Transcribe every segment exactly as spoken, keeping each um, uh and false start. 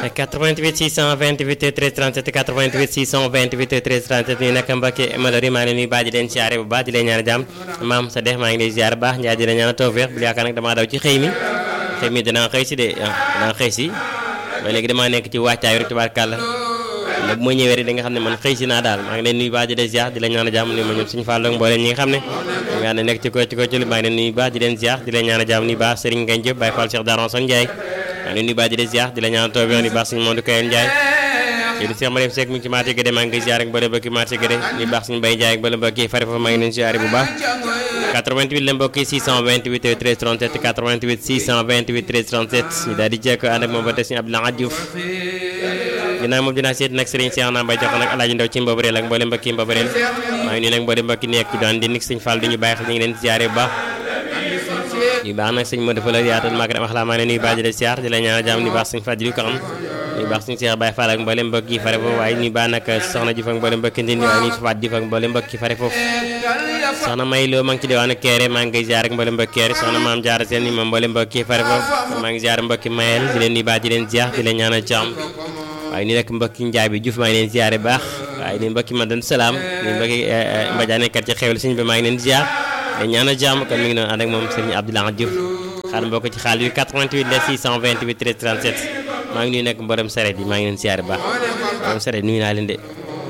quatre-vingt-huit six cent vingt-huit treize trente-sept quatre-vingt-huit six cent vingt-huit treize trente-sept nii nag Mbacke Malori maa ngi leen nuyu baax di leen siyaare bu baax di leen ñaan jàmm maam sa dex maa ngi lay ziar baax Ndiaye di leen ñaan tawfeex bu yaakaar nag damaa daw ci xëy mi xëy mi danaa xëy si de danaa xëy si ba léegi damaa nekk ci wàccaay rek tubaarkàlla bu ma ñëwee rek da nga xam ne man xëy si naa daal maa ngi leen nuyu baax di leen ziar di leen ñaan jàmm ni ma ñun suñu fàlloog mbooleem ñi nga xam ne nga ne nekk ci ko ci ko ci maa ngi leen nuyu baax di leen ziar di leen ñaan jàmm ni baax Serigne Ngagne Diop Baye Fall Cheikh Daranson Ndiaye maa ngi leen nuyu baax di leen ziar di leen ñaan tawfeex ni baax suñu Modou Kayel Ndiaye yéen Cheikh Mariam Seck mi ngi ci marché Guédé maa ngi koy ziar ak mbooleem mbokki marché Guédé ni baax suñu Mbaye Ndiaye ak mbooleem mbokki fari foofu maa ngi leen ziar bu baax quatre-vingt-huit la mbokki six cent vingt-huit treize trente-sept quatre-vingt-huit six cent vingt-huit treize trente-sept ñu daal di jekk ànd ak moom ba tey suñu Abdoulaye Diouf ginnaaw moom dinaa seet nag Serigne Cheikh naa Mbaye jox nag Alaaji Ndaw ci Mbabareel ak mboolem mbokki Mbabareel maa ngi nuyu nag mboolem mbokki nekk ci doon di nik Sëñ Fall di ñu bàyyi xel ñu ngi leen ziare bu baax ñu baax nag sëñ Modou Fall yaatal maa ngi wax laa maa ngi nuyu baax di leen ziar di la ñaan jàmm ni baax Sëñ Fadilou ko am ñu baax Sëñ Cheikh Baye Fall ak mboolem mbokki fare foofu waaye ñu baax nag soxna Diouf ak mboolem mbokki Ndindi waaye ñu Faat Diouf ak mboolem mbokki fare foofu soxna May Lo maa ngi ci diwaanu Kéré maa ngi koy ziar ak mboolem mbokki Kéré soxna Maam Jaara Seen ni moom mboolem mbokki fare foofu maa ngi ziar mbokki Mayel di leen nuyu baax di leen ziar di leen ñaanal jàmm waaye ni rek mbokki Njaay bi Diouf maa ngi leen ziare baax waaye ni mbokki Madan Salaam ni mbokki Mbadiane kat ci xewlu sëñ bi maa ngi leen ziar di ñaanal jàmm kon mi ngi doon ànd ak moom Serigne Abdoulaye Diouf xaar mbokk ci xaal bi quatre-vingt-huit la six cent vingt-huit treize trente-sept maa ngi nuyu nag mboolem sareet yi maa ngi leen ziare baax mboolem sareet nuyu naa leen de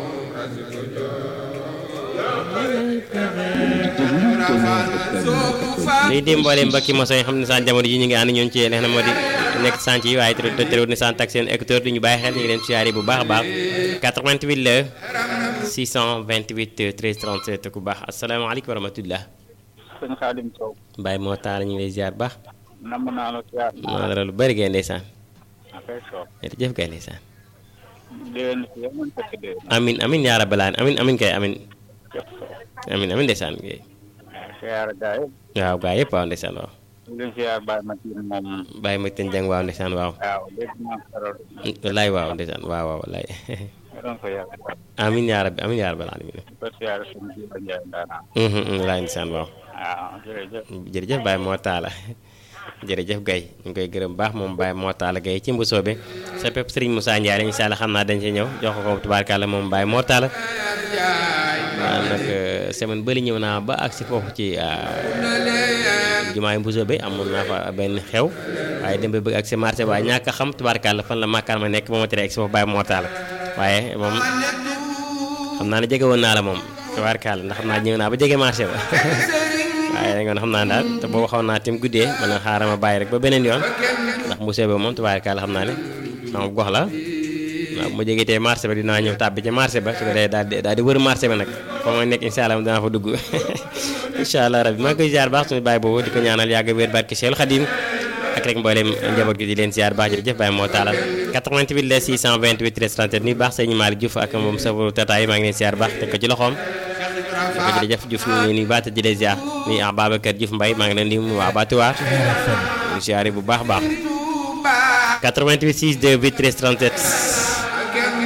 lii di mboolem mbokki moso yi xam ne saan jamono ji ñu ngi ànd ñoon ci lex na moo di nekk sant yi waaye terewut ni sant ak seen écouteur di ñu bàyyi xel ñu ngi leen siyaare bu baax a baax quatre-vingt-huit la six cent vingt-huit treize trente-sept ku baax asalaamaaleykum wa rahmatullah sëñ Xaadim Sow Baye moo taala ñu ngi lay ziar baax nam naa la ziar maa la lu bëri gay ndeysaan akay Sow jërëjëf gay ndeysaan déwén si yaman fekk déwén amin amin yaa rabbal aalamiin amin amin kay amin amin amin ndeysaan gay ziar gaay waaw gaa yëpp waaw ndeysaan waaw leen ziar Baye Matin moom Baye Matin Jang waaw ndeysaan waaw waaw dégg naa parol wallaay waaw ndeysaan waaw waaw wallaay doon ko yàgg amin yaa rabbi amin yaa rabbal aalamiin ko ziar suñu Jiba Njaay ndaanaan wallaay ndeysaan waaw waaw jërëjëf jërëjëf Baye moo taala jërëjëf Gaye ñu ngi koy gërëm baax moom Baye moo taala Gaye ci mbusoobe sa pep Serigne Moussa Ndiaye incha allah xam naa dañ ci ñëw jox ko tubaarkàlla moom Baye moo taala waaw nag semaine bëri ñëw naa ba ak si foofu ci jumaay mbusoobe amoon naa fa benn xew waaye dem ba bëgg ak si marché waaye ñàkk a xam tubaarkàlla fan la makkaan ma nekk ba ma tere ak si foofu Baye moo taala waaye moom xam naa ne jege woon naa la moom tubaarkàlla ndax xam naa ñëw naa ba jege marché ba waaye da nga xam naa daal te boobu xaw naa tim guddee man a xaaral ma bàyyi rek ba beneen yoon ndax mbusoobe boobu moom tubaarkàlla xam naa ne sama gox la waaw mu jege tey marché ba dinaa ñëw tàbbi ci marché ba su ko dee daal di daal di wër marché ba nag foo ma nekk incha allah dinaa fa dugg incha allah rabbi maa ngi koy ziar baax suñu baay boobu di ko ñaanal yàgg wér barke Cheikh Khadim ak rek mboolem njaboot gi di leen ziar baax jërëjëf Baye moo taala quatre-vingt-huit la six cent vingt-huit treize trente-sept ni baax sëñ Malick Diouf ak moom sa tataay maa ngi leen ziar baax teg ko ci loxoom di ko jërëjëf Diouf ñu ngi nuyu baat di leen ziar ni ah Babacar Diouf Mbaye maa ngi leen di waa Batuwaar ñu ziar bu baax baax quatre-vingt-huit six deux huit treize trente-sept